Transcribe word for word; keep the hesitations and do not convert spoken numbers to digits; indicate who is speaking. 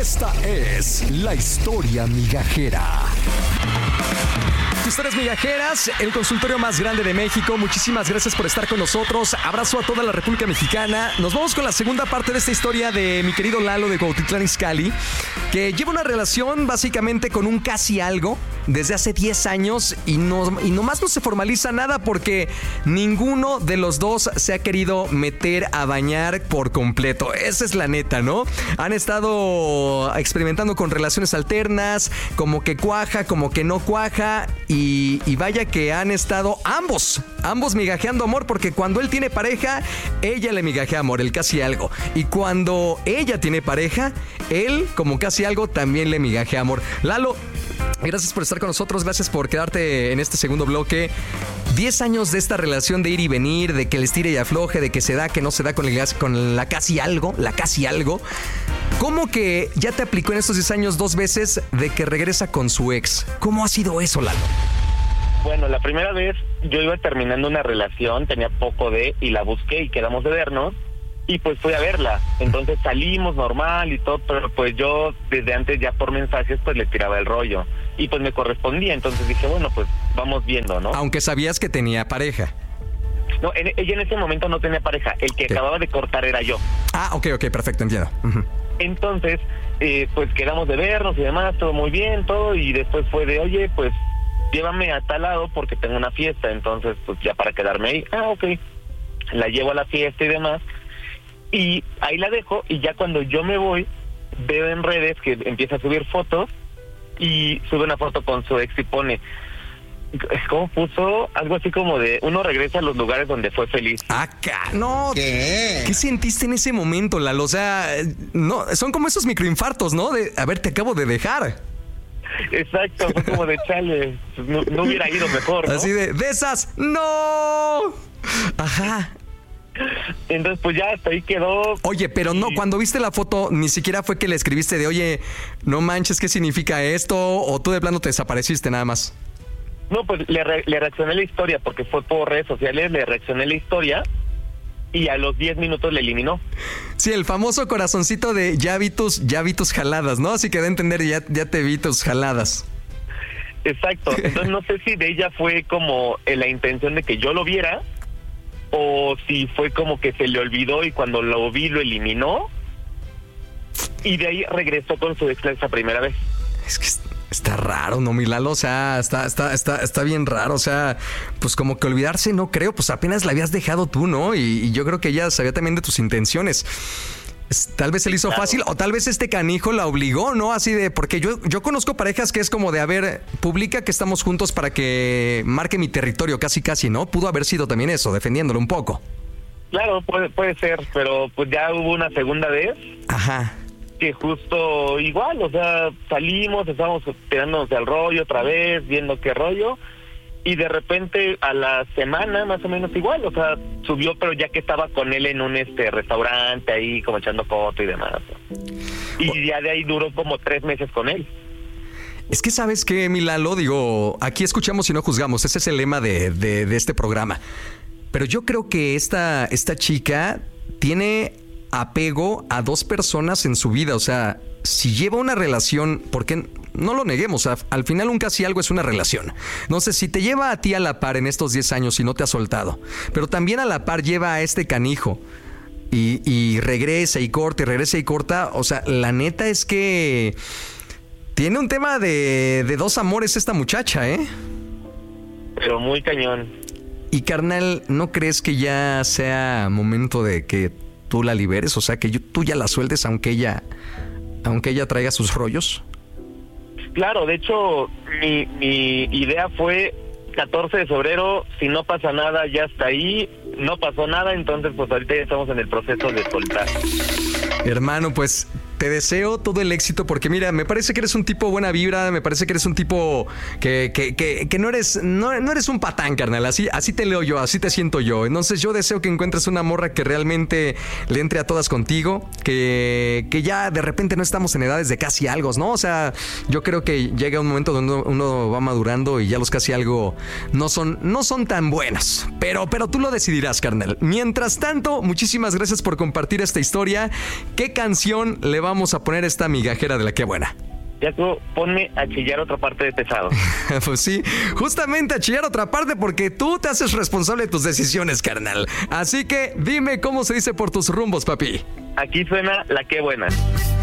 Speaker 1: Esta es la historia migajera. Historias migajeras, el consultorio más grande de México. Muchísimas gracias por estar con nosotros. Abrazo a toda la República Mexicana. Nos vamos con la segunda parte de esta historia de mi querido Lalo de Cuautitlán Izcalli, que lleva una relación básicamente con un casi algo desde hace diez años y, no, y nomás no se formaliza nada porque ninguno de los dos se ha querido meter a bañar por completo. Esa es la neta, ¿no? Han estado experimentando con relaciones alternas, como que cuaja, como que no cuaja. Y, y vaya que han estado ambos, ambos migajeando amor, porque cuando él tiene pareja, ella le migajea amor, el casi algo. Y cuando ella tiene pareja, él, como casi algo, también le migajea amor. Lalo, gracias por estar con nosotros, gracias por quedarte en este segundo bloque. Diez años de esta relación de ir y venir, de que les tire y afloje, de que se da, que no se da con, el, con la casi algo, la casi algo. ¿Cómo que ya te aplicó en estos diez años dos veces de que regresa con su ex? ¿Cómo ha sido eso, Lalo?
Speaker 2: Bueno, la primera vez yo iba terminando una relación, tenía poco de, y la busqué y quedamos de vernos, y pues fui a verla. Entonces salimos normal y todo, pero pues yo desde antes ya por mensajes pues le tiraba el rollo, y pues me correspondía, entonces dije, bueno, pues vamos viendo, ¿no?
Speaker 1: Aunque sabías que tenía pareja.
Speaker 2: No, en, ella en ese momento no tenía pareja, el que ¿Qué? acababa de cortar era yo.
Speaker 1: Ah, ok, ok, perfecto, entiendo. Uh-huh.
Speaker 2: Entonces, eh, pues quedamos de vernos y demás, todo muy bien, todo, y después fue de, oye, pues llévame a tal lado porque tengo una fiesta, entonces pues ya para quedarme ahí, ah, ok, la llevo a la fiesta y demás, y ahí la dejo, y ya cuando yo me voy, veo en redes que empieza a subir fotos, y sube una foto con su ex y pone, ¿cómo puso? Algo así como de, uno regresa a los lugares donde fue feliz.
Speaker 1: Acá, no.
Speaker 3: ¿Qué?
Speaker 1: ¿Qué sentiste en ese momento, Lalo? O sea, no, son como esos microinfartos, ¿no? De, a ver, te acabo de dejar.
Speaker 2: Exacto, fue como de chale, no, no hubiera ido mejor, ¿no?
Speaker 1: Así de, de esas, ¡no! Ajá.
Speaker 2: Entonces, pues ya hasta ahí quedó.
Speaker 1: Oye, pero no, cuando viste la foto, ni siquiera fue que le escribiste de, oye, no manches, ¿qué significa esto? O tú de plano te desapareciste nada más.
Speaker 2: No, pues le, re- le reaccioné la historia, porque fue por redes sociales, le reaccioné la historia, y a los diez minutos le eliminó.
Speaker 1: Sí, el famoso corazoncito de ya vi tus, ya vi tus jaladas, ¿no? Así que de entender, ya, ya te vi tus jaladas.
Speaker 2: Exacto, entonces no sé si de ella fue como eh, la intención de que yo lo viera, o si fue como que se le olvidó y cuando lo vi lo eliminó, y de ahí regresó con su ex esa primera vez.
Speaker 1: Es que está raro, ¿no, mi Lalo? O sea, está, está, está, está bien raro. O sea, pues como que olvidarse, no creo. Pues apenas la habías dejado tú, ¿no? Y, y yo creo que ella sabía también de tus intenciones. Es, tal vez se le hizo claro. fácil, o tal vez este canijo la obligó, ¿no? Así de, porque yo, yo conozco parejas que es como de, a ver, publica que estamos juntos para que marque mi territorio, casi casi, ¿no? Pudo haber sido también eso, defendiéndolo un poco.
Speaker 2: Claro, puede, puede ser, pero pues ya hubo una segunda vez.
Speaker 1: Ajá.
Speaker 2: Que justo igual, o sea, salimos, estábamos tirándonos al rollo otra vez, viendo qué rollo, y de repente a la semana más o menos igual, o sea, subió, pero ya que estaba con él en un este restaurante ahí, como echando foto y demás. Y ya de ahí duró como tres meses con él.
Speaker 1: Es que, ¿sabes qué, mi Lalo? Digo, aquí escuchamos y no juzgamos, ese es el lema de, de, de este programa. Pero yo creo que esta, esta chica tiene apego a dos personas en su vida. O sea, si lleva una relación, porque no lo neguemos, a, al final un casi algo es una relación. No sé, si te lleva a ti a la par en estos diez años y no te ha soltado, pero también a la par lleva a este canijo y, y regresa y corta y regresa y corta. O sea, la neta es que tiene un tema de, de dos amores esta muchacha, ¿eh?
Speaker 2: Pero muy cañón.
Speaker 1: Y carnal, ¿no crees que ya sea momento de que tú la liberes? O sea, que yo, tú ya la sueltes aunque ella aunque ella traiga sus rollos.
Speaker 2: Claro, de hecho, mi, mi idea fue catorce de febrero, si no pasa nada, ya está ahí, no pasó nada, entonces pues ahorita ya estamos en el proceso de soltar.
Speaker 1: Hermano, pues te deseo todo el éxito porque mira, me parece que eres un tipo buena vibra, me parece que eres un tipo que, que, que, que no eres no, no eres un patán, carnal, así, así te leo yo, así te siento yo. Entonces yo deseo que encuentres una morra que realmente le entre a todas contigo, que, que ya de repente no estamos en edades de casi algo, ¿no? O sea, yo creo que llega un momento donde uno, uno va madurando y ya los casi algo no son, no son tan buenos, pero, pero tú lo decidirás, carnal. Mientras tanto, muchísimas gracias por compartir esta historia. ¿Qué canción le va vamos a poner esta migajera de la que buena.
Speaker 2: Yaco, ponme a chillar otra parte de pesado.
Speaker 1: Pues sí, justamente a chillar otra parte porque tú te haces responsable de tus decisiones, carnal. Así que dime cómo se dice por tus rumbos, papi.
Speaker 2: Aquí suena la que buena.